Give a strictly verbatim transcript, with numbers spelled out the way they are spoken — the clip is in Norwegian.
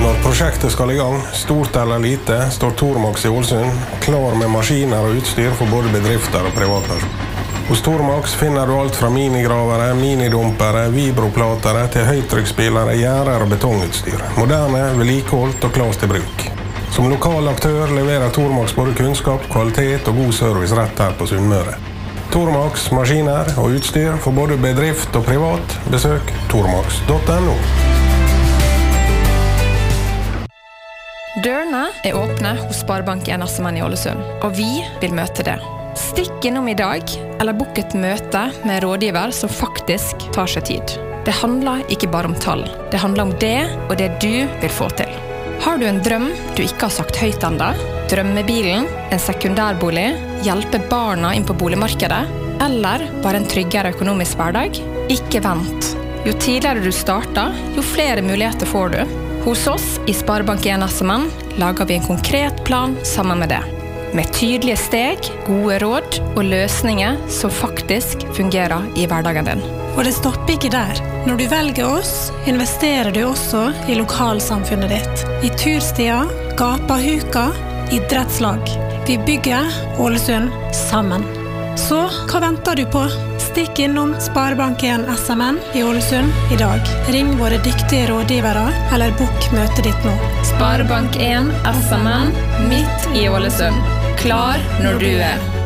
Når prosjektet skal i gang, stort eller lite, står Tormax i Ålesund klar med maskiner og utstyr for både bedrifter og privatpersoner. Hos Tormax finner du alt fra minigravere, minidumpere, vibroplatere til høytrykksspillere, gjerder og betongutstyr. Moderne, vedlikeholdt og klart til bruk. Som lokal aktør leverer Tormax både kunnskap, kvalitet og god service rett her på Sunnmøre. Tormax, maskiner og utstyr for både bedrift og privat. Besøk tormax punktum no. Dørene er åpne hos Sparebanken Assemann i Ålesund, og vi vil møte det. Stikk innom i dag, eller bok et møte med rådgiver som faktisk tar seg tid. Det handler ikke bare om tall. Det handler om det og det du vil få til. Har du en drøm du ikke har sagt høyt enda? Drømmebilen, en sekundærbolig, hjelpe barna inn på boligmarkedet, eller bare en tryggere økonomisk hverdag? Ikke vent. Jo tidligere du starter, jo flere muligheter får du. Hos oss i Sparebanken Assemann lager vi en konkret plan sammen med det. Med tydelige steg, gode råd og løsninger som faktisk fungerer i hverdagen din. Og det stopper ikke der. Når du velger oss, investerer du også i lokalsamfunnet ditt. I turstier, gapahuka, idrettslag. Vi bygger Ålesund sammen. Så hva venter du på? Stikk innom Sparebanken Assemann i Ålesund i dag. Ring våre dyktige rådgivere, eller bok møtet ditt nå. Sparebanken Assemann, midt i Ålesund. Klar når du er.